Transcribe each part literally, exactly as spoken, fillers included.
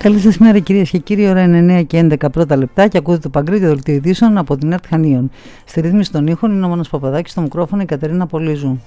Καλή σας μέρα κυρίες και κύριοι, ώρα είναι εννέα και έντεκα πρώτα λεπτά και ακούτε το Παγκρίτιο Δελτίο Ειδήσεων από την ΕΡΤ Χανίων. Στη ρύθμιση των ήχων είναι ο Μάνος Παπαδάκης, στο μικρόφωνο η Κατερίνα Πολύζου.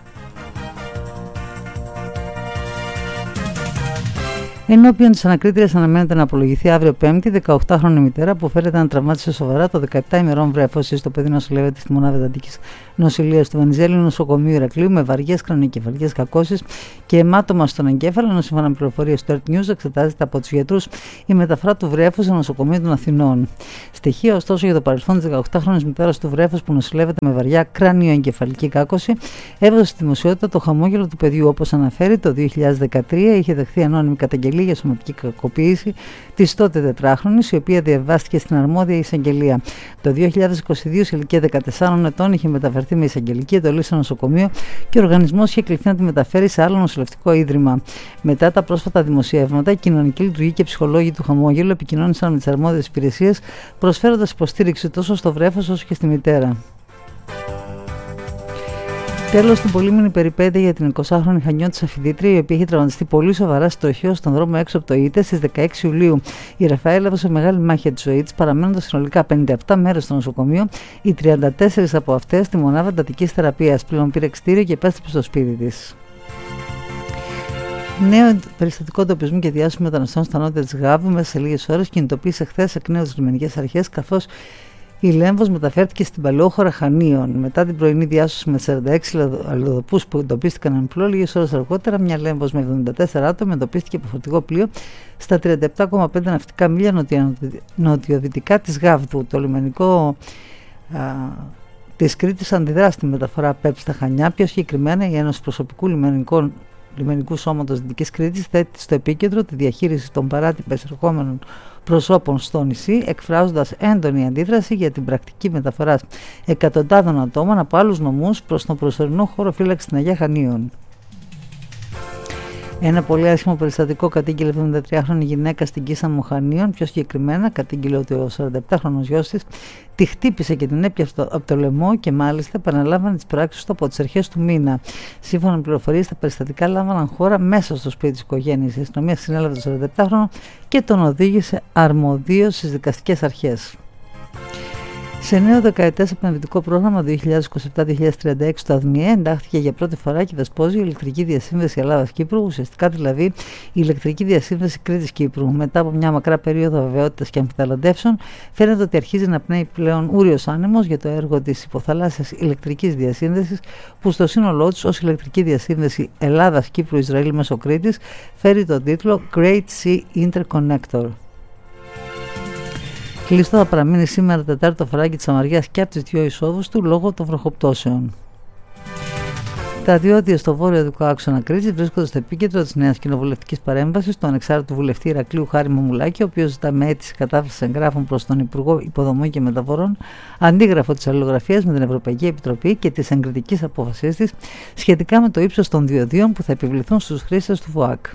Ενώπιον της ανακρίτριας αναμένεται να απολογηθεί αύριο Πέμπτη δεκαοκτάχρονη μητέρα που φέρεται να τραυμάτισε σοβαρά το δεκαεπτά ημερών βρέφος στο παιδί νοσηλεύεται στη μονάδα εντατικής νοσηλείας του Βενιζέλιου Νοσοκομείου Ηρακλείου με βαριές κρανιοκεφαλικές κακώσεις και αιμάτωμα στον εγκέφαλο, ενώ σύμφωνα με πληροφορίες του Earth News εξετάζεται από τους γιατρούς η μεταφορά του βρέφους στο νοσοκομείο των Αθηνών. Στοιχεία ωστόσο για το παρελθόν της δεκαοκτάχρονης μητέρας του βρέφους που νοσηλεύεται με βαριά κρανιοεγκεφαλική κάκωση έβδωσε στη δημοσιότητα το χαμόγελο του παιδιού. Όπως αναφέρει, το δύο χιλιάδες δεκατρία είχε δεχθεί ανώνυμη καταγγελία για σωματική κακοποίηση της τότε τετράχρονης, η οποία διαβάστηκε στην αρμόδια εισαγγελία. Το δύο χιλιάδες είκοσι δύο, σε ηλικία δεκατεσσάρων ετών, είχε μεταφερθεί με εισαγγελική εντολή σε νοσοκομείο και ο οργανισμός είχε κληθεί να τη μεταφέρει σε άλλο νοσηλευτικό ίδρυμα. Μετά τα πρόσφατα δημοσιεύματα, οι κοινωνικοί λειτουργοί και ψυχολόγοι του χαμόγελου επικοινώνησαν με τις αρμόδιες υπηρεσίες, προσφέροντας υποστήριξη τόσο στο βρέφος όσο και στη μητέρα. Τέλος, την πολύμηνη περιπέτεια για την εικοσάχρονη Χανιώτισσα φοιτήτρια, η οποία είχε τραυματιστεί πολύ σοβαρά στο τροχαίο στον δρόμο έξω από το ΙΤΕ στις δεκαέξι Ιουλίου. Η Ραφαέλ έδωσε μεγάλη μάχη για τη ζωή της, παραμένοντας συνολικά πενήντα επτά μέρες στο νοσοκομείο, οι τριάντα τέσσερις από αυτές στη μονάδα εντατικής θεραπείας. Πλέον πήρε εξιτήριο και επέστρεψε στο σπίτι της. Νέο περιστατικό εντοπισμού και διάσωση μεταναστών στα νότια της Γάβου μέσα σε λίγες ώρες κινητοποίησε χθες εκ νέου τις λιμενικές αρχές, καθώς η Λέμβος μεταφέρθηκε στην παλαιόχώρα Χανίων. Μετά την πρωινή διάσωση με σαράντα έξι αλλοδαπούς που εντοπίστηκαν εν πλώ, λίγες ώρες αργότερα μια Λέμβος με εβδομήντα τέσσερα άτομα εντοπίστηκε από φορτηγό πλοίο στα τριάντα επτά κόμμα πέντε ναυτικά μίλια νοτιο, νοτιοδυτικά της Γάβδου. Το λιμενικό α, της Κρήτης αντιδρά στη μεταφορά ΠΕΠ στα Χανιά. Πιο συγκεκριμένα, η Ένωση Προσωπικού Λιμενικών Λιμενικού Σώματος Δυτικής Κρήτης θέτει στο επίκεντρο τη διαχείριση των παράτυπα εισερχόμενων προσώπων στο νησί, εκφράζοντας έντονη αντίδραση για την πρακτική μεταφορά εκατοντάδων ατόμων από άλλους νομούς προς τον προσωρινό χώρο φύλαξης στην Αγία Χανίων. Ένα πολύ άσχημο περιστατικό κατήγγειλε εβδομηντατριάχρονη γυναίκα στην Κίσαμο Χανίων. Πιο συγκεκριμένα, κατήγγειλε ότι ο σαρανταεπτάχρονος γιος της τη χτύπησε και την έπιασε από το λαιμό και μάλιστα επαναλάμβανε τις πράξεις του από τις αρχές του μήνα. Σύμφωνα με πληροφορίες, τα περιστατικά λάμβαναν χώρα μέσα στο σπίτι της οικογένειας. Η αστυνομία συνέλαβε τον σαρανταεπτάχρονο και τον οδήγησε αρμοδίως στις δικαστικές αρχές. Σε νέο δεκαετές επενδυτικό πρόγραμμα δύο χιλιάδες είκοσι επτά με δύο χιλιάδες τριάντα έξι το ΑΔΜΙΕ εντάχθηκε για πρώτη φορά και δεσπόζει η ηλεκτρική διασύνδεση Ελλάδας-Κύπρου, ουσιαστικά δηλαδή η ηλεκτρική διασύνδεση Κρήτης-Κύπρου. Μετά από μια μακρά περίοδο αβεβαιότητας και αμφιταλαντεύσεων, φαίνεται ότι αρχίζει να πνέει πλέον ούριος άνεμος για το έργο της υποθαλάσσιας ηλεκτρικής διασύνδεσης, που στο σύνολό της ως ηλεκτρική διασύνδεση Ελλάδας-Κύπρου-Ισραήλ μέσω Κρήτης φέρει τον τίτλο Great Sea Interconnector. Κλειστό θα παραμείνει σήμερα Τετάρτη το φαράγγι της Αμαριάς και από τις δύο εισόδους του λόγω των βροχοπτώσεων. Τα διόδια στο βόρειο οδικό άξονα Κρήτης βρίσκονται στο επίκεντρο της νέας κοινοβουλευτικής παρέμβασης του ανεξάρτητου βουλευτή Ηρακλείου Χάρη Μαμουλάκη, ο οποίος ζητά με αίτηση κατάθεση εγγράφων προς τον Υπουργό Υποδομών και Μεταφορών αντίγραφο της αλληλογραφίας με την Ευρωπαϊκή Επιτροπή και της εγκριτικής απόφασής της σχετικά με το ύψος των διοδίων που θα επιβληθούν στους χρήστες του ΒΟΑΚ.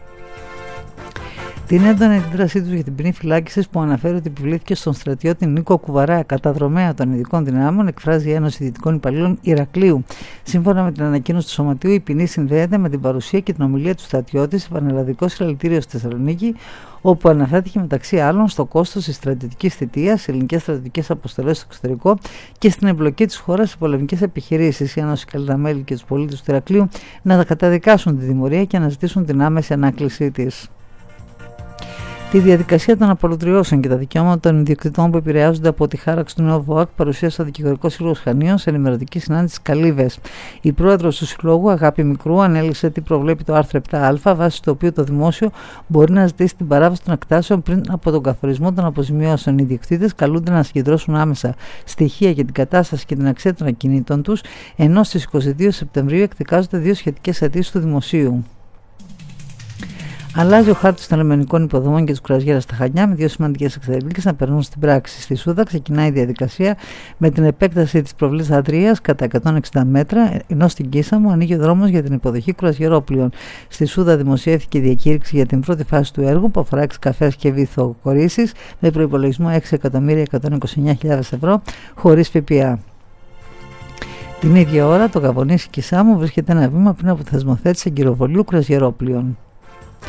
Την έντονη αντίδρασή του για την ποινή φυλάκισης που αναφέρει ότι επιβλήθηκε στον στρατιώτη Νίκο Κουβαρά, καταδρομέα των ειδικών δυνάμεων, εκφράζει η Ένωση Δυτικών Υπαλλήλων Ηρακλείου. Σύμφωνα με την ανακοίνωση του Σωματείου, η ποινή συνδέεται με την παρουσία και την ομιλία του στρατιώτη σε πανελλαδικό συλλαλητήριο στη Θεσσαλονίκη, όπου αναφέρθηκε μεταξύ άλλων στο κόστος της στρατιωτικής θητείας, σε ελληνικές στρατιωτικές αποστολές στο εξωτερικό και στην εμπλοκή της χώρας σε πολεμικές επιχειρήσεις. Η Ένωση καλεί τα μέλη και τους πολίτες του Ηρακλείου να καταδικάσουν τη δημορία και να ζητήσουν την άμεση ανάκλησή της. Τη διαδικασία των απολυτριώσεων και τα δικαιώματα των ιδιοκτητών που επηρεάζονται από τη χάραξη του νέου ΒΟΑΚ παρουσίασε ο Δικηγορικός Σύλλογος Χανίων σε ενημερωτική συνάντηση στις Καλύβες. Η πρόεδρος του Συλλόγου, Αγάπη Μικρού, ανέλησε τι προβλέπει το άρθρο επτά α, βάσει στο οποίο το δημόσιο μπορεί να ζητήσει την παράβαση των εκτάσεων πριν από τον καθορισμό των αποζημιώσεων. Οι ιδιοκτήτες καλούνται να συγκεντρώσουν άμεσα στοιχεία για την κατάσταση και την αξία των ακινήτων τους, ενώ στις είκοσι δύο Σεπτεμβρίου εκδικάζονται δύο σχετικές αιτήσεις του δημοσίου. Αλλάζει ο χάρτης των λιμενικών υποδομών και της κρουαζιέρας στα Χανιά, με δύο σημαντικές εξελίξεις να περνούν στην πράξη. Στη Σούδα ξεκινάει η διαδικασία με την επέκταση της προβλής Αδρίας κατά εκατόν εξήντα μέτρα, ενώ στην Κίσαμο ανοίγει ο δρόμος για την υποδοχή κρουαζιερόπλοιων. Στη Σούδα δημοσιεύθηκε η διακήρυξη για την πρώτη φάση του έργου που αφορά εξκαφές και βυθοκορίσεις με προϋπολογισμό έξι εκατομμύρια εκατόν είκοσι εννέα χιλιάδες ευρώ χωρίς ΦΠΑ. Την ίδια ώρα το Γαβονίσι Κισάμου βρίσκεται ένα βήμα πριν από τη θεσμοθέτηση εγκυροβολίου κρουαζιερόπλοιων.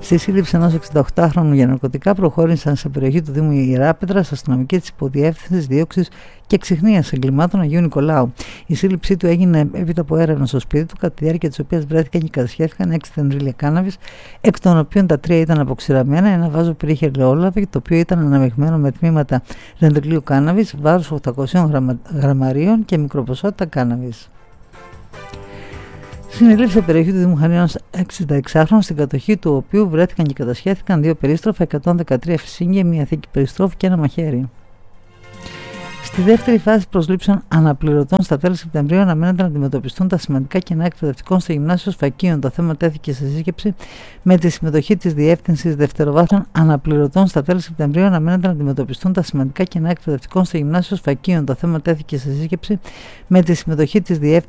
Στη σύλληψη ενός εξηνταοκτάχρονου για ναρκωτικά προχώρησαν σε περιοχή του Δήμου Ιεράπετρας αστυνομικοί της Υποδιεύθυνσης Δίωξης και Ξιχνίας Εγκλημάτων Αγίου Νικολάου. Η σύλληψή του έγινε έπειτα από έρευνα στο σπίτι του, κατά τη διάρκεια της οποίας βρέθηκαν και κατασχέθηκαν έξι τενδρίλια κάναβης, εκ των οποίων τα τρία ήταν αποξηραμένα, ένα βάζο περιείχε ελαιόλαδο, το οποίο ήταν αναμειγμένο με τμήματα τενδριλίου κάναβης, βάρους οκτακόσια γραμμα, γραμμαρίων και μικροποσότητα κάναβης. Συνελήφθη σε περιοχή του Δήμου Χανίων εξήντα-εξάχρονο, στην κατοχή του οποίου βρέθηκαν και κατασχέθηκαν δύο περίστροφα, εκατόν δεκατρία φυσίγγια, μια θήκη περιστρόφου και ένα μαχαίρι. Στη δεύτερη φάση προσλήψεων αναπληρωτών στα τέλη Σεπτεμβρίου αναμένεται να αντιμετωπιστούν τα σημαντικά κενά εκπαιδευτικών στο Γυμνάσιο Σφακίων. Το θέμα τέθηκε σε σύσκεψη με τη συμμετοχή της Διεύθυνσης Δευτεροβάθμιων Αναπληρωτών στα τέλη Σεπτεμβρίου. Αναμένεται να αντιμετωπιστούν τα σημαντικά κενά εκπαιδευτικών στο Γυμνάσιο Σφακίων. Το θέμα τέθηκε σε σύσκεψη με τη συμμετοχή της Διεύθυνσης